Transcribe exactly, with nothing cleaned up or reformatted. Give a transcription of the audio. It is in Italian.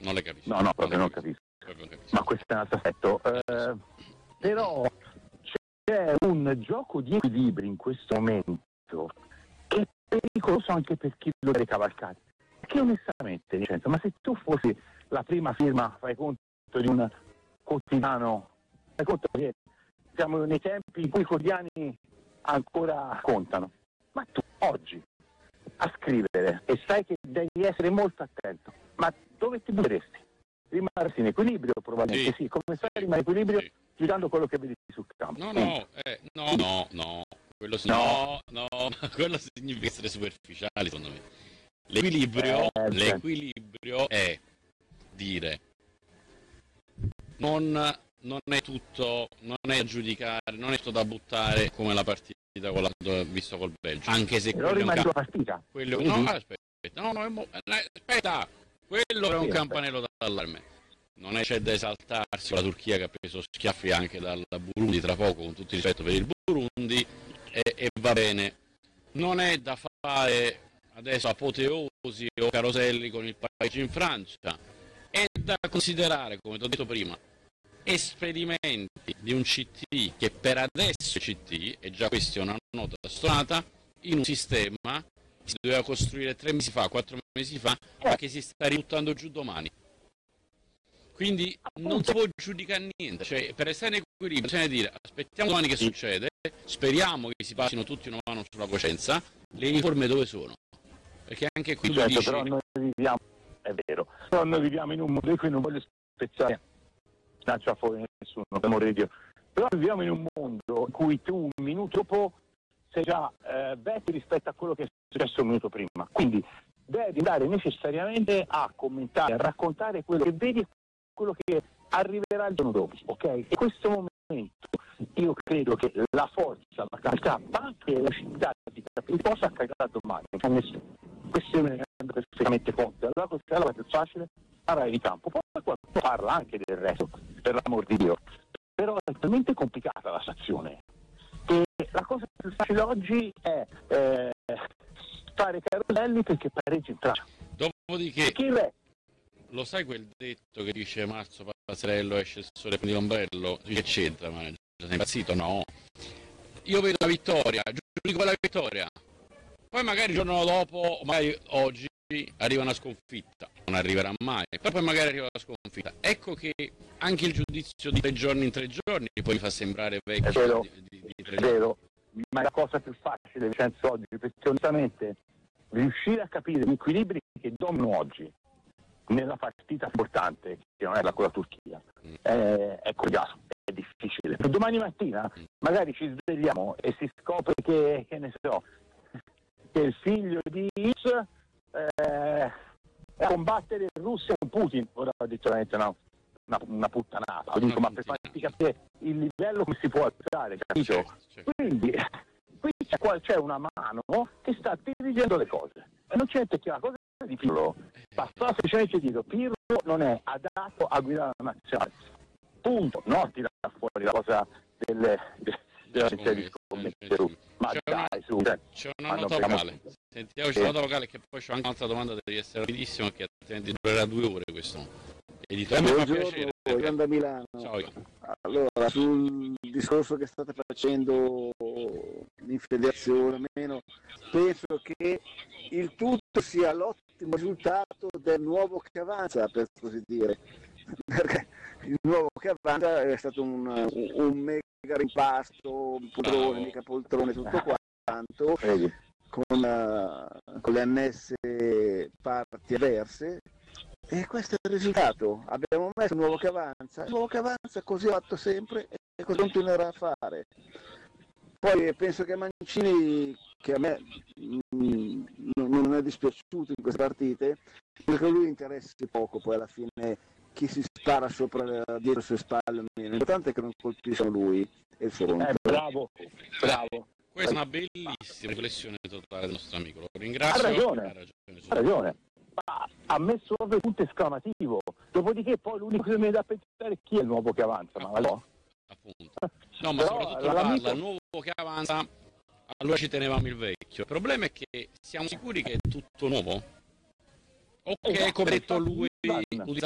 Non le capisco. No, no, proprio non capisco. Proprio non capisco. Ma questo è un altro aspetto. Eh, però c'è un gioco di equilibri in questo momento che è pericoloso anche per chi lo deve cavalcare. Che onestamente, Vincenzo, ma se tu fossi la prima firma, fai conto di un quotidiano, fai conto che siamo nei tempi in cui i quotidiani ancora contano, ma tu oggi a scrivere e sai che devi essere molto attento, ma dove ti butteresti? Rimarresti in equilibrio probabilmente, sì, sì come fai sì, a rimanere in equilibrio sì. girando quello che vedi sul campo? No, no, eh, no, no, no, quello, no, no, no, quello significa essere superficiali, secondo me. L'equilibrio, Eh, l'equilibrio è dire non, non è tutto, non è da giudicare, non è tutto da buttare come la partita con la, visto col Belgio, anche se però quello è un rimane ca- la partita. quello, Quindi- no, aspetta, no, no, è mo- eh, aspetta, quello è un Sì, campanello d'allarme. Non è c'è da esaltarsi con la Turchia che ha preso schiaffi anche dal Burundi tra poco, con tutto il rispetto per il Burundi, e, e va bene. Non è da fare adesso apoteosi o caroselli con il paese in Francia, è da considerare, come ti ho detto prima, esperimenti di un C T che per adesso è C T, e già questa è una nota stonata, in un sistema che si doveva costruire tre mesi fa, quattro mesi fa, ma che si sta ributtando giù domani. Quindi non si può giudicare niente, cioè per essere in equilibrio bisogna dire aspettiamo domani che succede, speriamo che si passino tutti una mano sulla coscienza, le riforme dove sono? Perché anche qui tu certo, dici... però noi viviamo, è vero, però noi viviamo in un mondo, e qui non voglio spezzare lancia fuori nessuno, abbiamo radio, però viviamo in un mondo in cui tu un minuto dopo sei già eh, vecchio rispetto a quello che è successo un minuto prima, quindi devi andare necessariamente a commentare, a raccontare quello che vedi e quello che arriverà il giorno dopo, ok? E in questo momento io credo che la forza, la capacità, ma anche la città di capire cosa accadrà domani, non c'è nessuno. Questo è perfettamente forte. Allora questa è la cosa più facile, parlare di campo, poi qualcuno parla anche del resto, per l'amor di Dio. Però è talmente complicata la stazione che la cosa più facile oggi è eh, fare caroselli perché pareggi in traccia. Dopodiché... Chi è? Lo sai quel detto che dice marzo passerello esce il sole prendi l'ombrello? Che c'entra? Ma sei impazzito? No. Io vedo la vittoria, giudico la vittoria. Poi magari il giorno dopo, magari oggi, arriva una sconfitta. Non arriverà mai. Poi, poi magari arriva la sconfitta. Ecco che anche il giudizio di tre giorni in tre giorni poi mi fa sembrare vecchio. È vero, di, di, di tre è vero. Ma è la cosa più facile, Vincenzo, oggi, perché onestamente riuscire a capire gli equilibri che dominano oggi nella partita importante che non è la con la Turchia è, è curiaso, è difficile. Per domani mattina magari ci svegliamo e si scopre che, che ne so, che il figlio di X eh, a combattere in Russia con Putin, ora ho detto veramente no, una, una puttanata, lo dico, ma per farti capire il livello come si può alzare, capito? Certo, certo. Quindi qui c'è, qua, c'è una mano che sta dirigendo le cose e non c'è che la cosa di Pirlo, basta semplicemente dire Pirlo non è adatto a guidare la nazionale, punto, no tira fuori la cosa delle, de, della serie di scommesse, ma c'è dai una, su, cioè, c'è una nota vocale, sentiamo c'è una nota vocale che poi c'è anche un'altra domanda, devi essere rapidissimo che altrimenti durerà due ore questo. Editore, mi fa piacere. Io da Milano. Ciao. Allora, sul discorso che state facendo in federazione o meno, penso che il tutto sia l'ottimo risultato del nuovo che avanza, per così dire, perché il nuovo che avanza è stato un, un, un mega rimpasto, un poltrone, mica poltrone, tutto quanto, con, uh, con le annesse parti avverse. E questo è il risultato, abbiamo messo un nuovo che avanza, il nuovo che avanza così ho fatto sempre e così continuerà a fare. Poi penso che Mancini, che a me mh, non è dispiaciuto in queste partite, perché a lui interessi poco poi alla fine chi si spara sopra, dietro le sue spalle, l'importante è che non colpiscano lui e il fronte. Eh, bravo, bravo. Questa è una bellissima riflessione totale del nostro amico, lo ringrazio. Ha ragione, ha ragione, ha ragione. Ma ha messo proprio il punto esclamativo, dopodiché poi l'unico che mi viene da pensare è chi è il nuovo che avanza, ma no? Appunto. No, ma Però, soprattutto parla, il nuovo che avanza, allora ci tenevamo il vecchio. Il problema è che siamo sicuri che è tutto nuovo? Ok, esatto, come ha detto lui, Ivan. utilizza